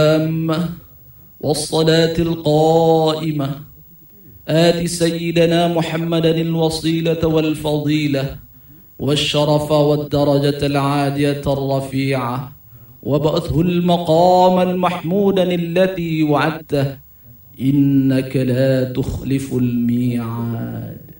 والصلاة القائمة آت سيدنا محمدا الوصيلة والفضيلة والشرف والدرجة العالية الرفيعة وابعثه المقام المحمود الذي وعدته إنك لا تخلف الميعاد.